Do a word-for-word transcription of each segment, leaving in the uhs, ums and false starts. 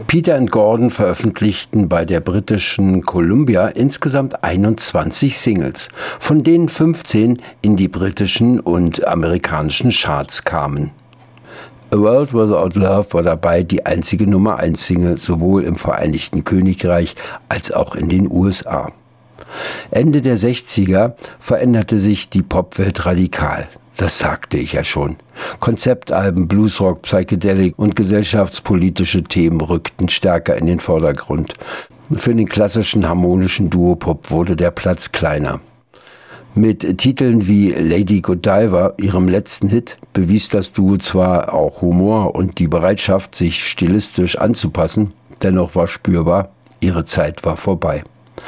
Peter and Gordon veröffentlichten bei der britischen Columbia insgesamt einundzwanzig Singles, von denen fünfzehn in die britischen und amerikanischen Charts kamen. A World Without Love war dabei die einzige Nummer eins Single sowohl im Vereinigten Königreich als auch in den U S A. Ende der sechziger veränderte sich die Popwelt radikal. Das sagte ich ja schon. Konzeptalben, Bluesrock, Psychedelic und gesellschaftspolitische Themen rückten stärker in den Vordergrund. Für den klassischen harmonischen Duopop wurde der Platz kleiner. Mit Titeln wie Lady Godiva, ihrem letzten Hit, bewies das Duo zwar auch Humor und die Bereitschaft, sich stilistisch anzupassen, dennoch war spürbar, ihre Zeit war vorbei.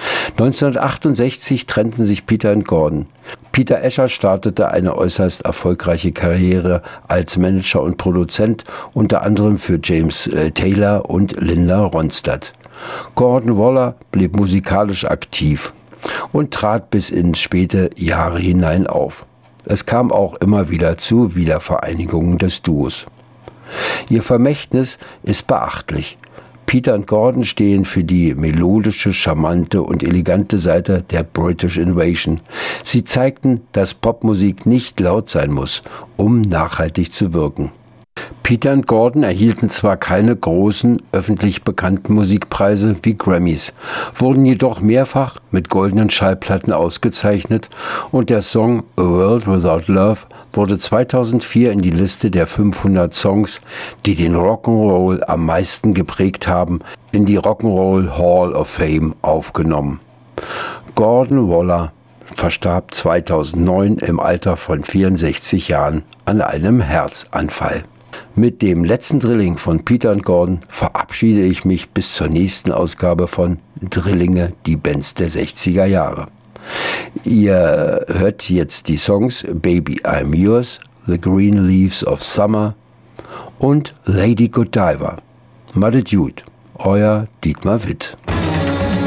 neunzehnhundertachtundsechzig trennten sich Peter und Gordon. Peter Escher startete eine äußerst erfolgreiche Karriere als Manager und Produzent, unter anderem für James äh, Taylor und Linda Ronstadt. Gordon Waller blieb musikalisch aktiv und trat bis in späte Jahre hinein auf. Es kam auch immer wieder zu Wiedervereinigungen des Duos. Ihr Vermächtnis ist beachtlich. Peter und Gordon stehen für die melodische, charmante und elegante Seite der British Invasion. Sie zeigten, dass Popmusik nicht laut sein muss, um nachhaltig zu wirken. Peter und Gordon erhielten zwar keine großen, öffentlich bekannten Musikpreise wie Grammys, wurden jedoch mehrfach mit goldenen Schallplatten ausgezeichnet und der Song A World Without Love wurde zweitausendvier in die Liste der fünfhundert Songs, die den Rock'n'Roll am meisten geprägt haben, in die Rock'n'Roll Hall of Fame aufgenommen. Gordon Waller verstarb zweitausendneun im Alter von vierundsechzig Jahren an einem Herzanfall. Mit dem letzten Drilling von Peter und Gordon verabschiede ich mich bis zur nächsten Ausgabe von Drillinge, die Bands der sechziger Jahre. Ihr hört jetzt die Songs Baby I'm Yours, The Green Leaves of Summer und Lady Godiva. Muddy Dude, euer Dietmar Witt.